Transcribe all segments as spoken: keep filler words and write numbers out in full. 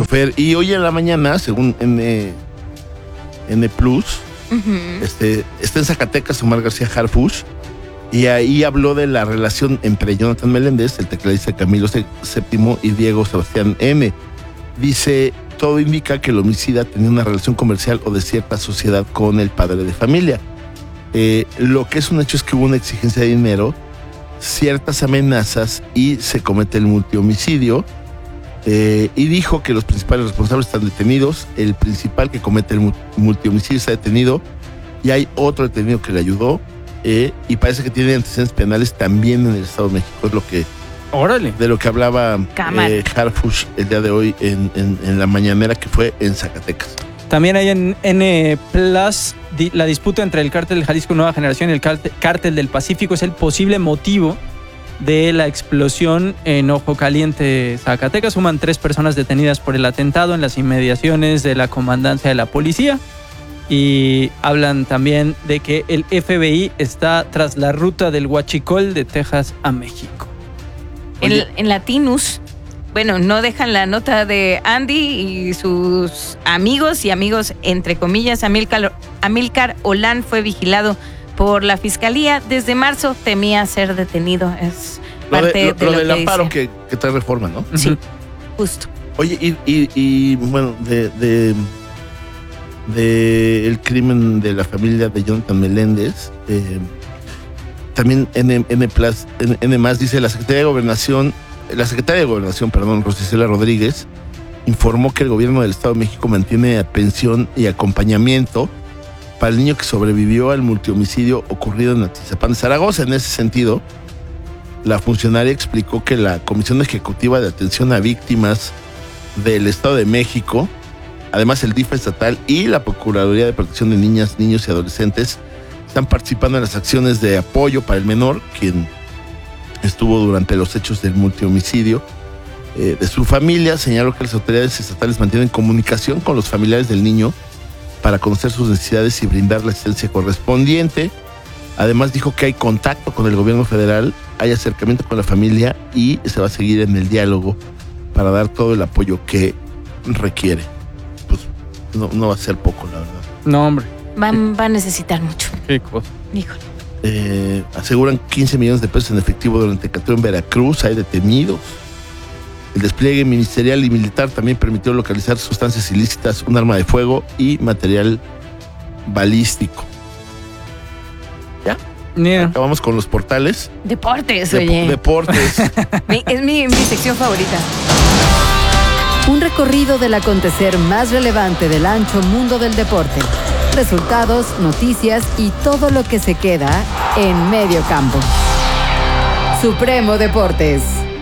Fer. Y hoy en la mañana, según N, N Plus, uh-huh. este, está en Zacatecas Omar García Harfuch, y ahí habló de la relación entre Jonathan Meléndez, el tecladista Camilo séptimo, y Diego Sebastián M. Dice, todo indica que el homicida tenía una relación comercial o de cierta sociedad con el padre de familia. Eh, lo que es un hecho es que hubo una exigencia de dinero, ciertas amenazas y se comete el multihomicidio. Eh, y dijo que los principales responsables están detenidos, el principal que comete el multihomicidio está detenido y hay otro detenido que le ayudó. Eh, y parece que tiene antecedentes penales también en el Estado de México, es lo que Órale. de lo que hablaba eh, Harfuch el día de hoy en, en, en la mañanera que fue en Zacatecas. También hay en N Plus di, la disputa entre el cártel Jalisco Nueva Generación y el cártel, cártel del Pacífico es el posible motivo de la explosión en Ojo Caliente, Zacatecas. Suman tres personas detenidas por el atentado en las inmediaciones de la comandancia de la policía. Y hablan también de que el F B I está tras la ruta del huachicol de Texas a México. En, en Latinus, bueno, no dejan la nota de Andy y sus amigos y amigos, entre comillas. Amílcar, Amílcar Olán fue vigilado por la fiscalía. Desde marzo temía ser detenido. Es parte lo de, lo, de lo lo del que amparo dice. que, que trae reforma, ¿no? Sí, uh-huh. justo. Oye, y, y, y bueno, de... de de el crimen de la familia de Jonathan Meléndez, eh, también N, N Plus, N, N más dice la Secretaría de Gobernación, la Secretaria de Gobernación, perdón, Rosicela Rodríguez, informó que el gobierno del Estado de México mantiene atención y acompañamiento para el niño que sobrevivió al multihomicidio ocurrido en Atizapán de Zaragoza. En ese sentido, la funcionaria explicó que la Comisión Ejecutiva de Atención a Víctimas del Estado de México, además el D I F estatal y la Procuraduría de Protección de Niñas, Niños y Adolescentes están participando en las acciones de apoyo para el menor, quien estuvo durante los hechos del multihomicidio. Eh, de su familia, señaló que las autoridades estatales mantienen comunicación con los familiares del niño para conocer sus necesidades y brindar la asistencia correspondiente. Además dijo que hay contacto con el gobierno federal, hay acercamiento con la familia y se va a seguir en el diálogo para dar todo el apoyo que requiere. No, no va a ser poco, la verdad. No, hombre. Va, va a necesitar mucho. Qué cosa. Híjole. Eh, aseguran quince millones de pesos en efectivo durante el cateo en Veracruz. Hay detenidos. El despliegue ministerial y militar también permitió localizar sustancias ilícitas, un arma de fuego y material balístico. ¿Ya? Yeah. Acabamos con los portales. Deportes, Dep- oye. Deportes. mi, es mi, mi sección favorita. Un recorrido del acontecer más relevante del ancho mundo del deporte. Resultados, noticias y todo lo que se queda en medio campo. Supremo Deportes.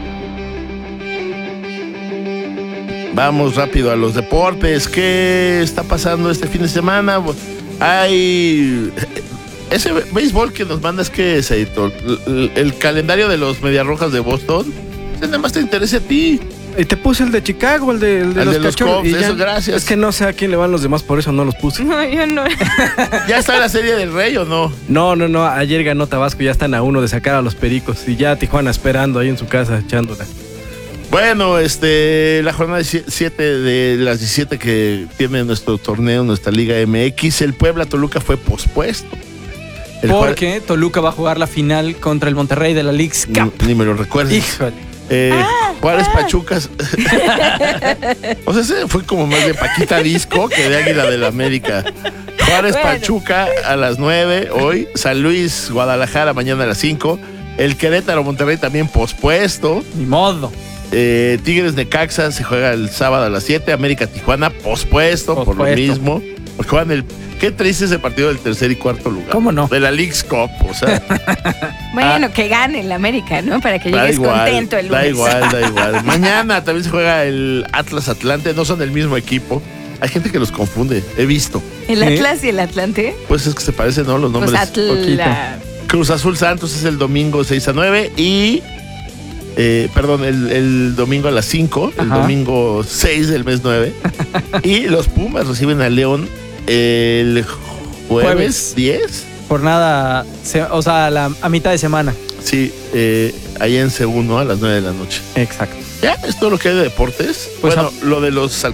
Vamos rápido a los deportes. ¿Qué está pasando este fin de semana? Hay... Ese béisbol que nos mandas, ¿qué es, editor? El, el calendario de los Mediarrojas de Boston. Ese nada más te interesa a ti. Y te puse el de Chicago, el de, el de el los de los cachorros. Cubs, y ya, eso, gracias. Es que no sé a quién le van los demás, por eso no los puse. No, yo no. ¿Ya está la Serie del Rey o no? No, no, no. Ayer ganó Tabasco, ya están a uno de sacar a los Pericos. Y ya Tijuana esperando ahí en su casa, echándola. Bueno, este, la jornada siete de las diecisiete que tiene nuestro torneo, nuestra Liga M X, el Puebla-Toluca fue pospuesto. El Porque cual... Toluca va a jugar la final contra el Monterrey de la Leagues Cup. Ni, ni me lo recuerdes. Híjole. Eh, ah, Juárez ah. Pachucas. O sea, ese fue como más de Paquita Disco que de Águila del América. Juárez bueno. Pachuca a las nueve hoy. San Luis Guadalajara mañana a las cinco. El Querétaro Monterrey también pospuesto. Ni modo. Eh, Tigres Necaxa se juega el sábado a las siete. América Tijuana pospuesto, pospuesto. por lo mismo. Porque juegan el. Qué triste ese partido del tercer y cuarto lugar. ¿Cómo no? De la Leagues Cup, o sea. Bueno, ah, que gane el América, ¿no? Para que llegues igual, contento el lunes. Da igual, da igual. Mañana también se juega el Atlas Atlante. No son del mismo equipo. Hay gente que los confunde. He visto. ¿El Atlas ¿Sí? y el Atlante? Pues es que se parecen, ¿no? Los nombres. Pues Atla... Cruz Azul Santos es el domingo seis a nueve y... Eh, perdón, el, el domingo a las cinco. El Ajá. domingo seis del mes nueve. Y los Pumas reciben a León el jueves, jueves. diez. Jornada, o sea, a, la, a mitad de semana. Sí, eh, allá en Segundo a las nueve de la noche. Exacto. Ya, es todo lo que hay de deportes. Pues bueno, a... lo de los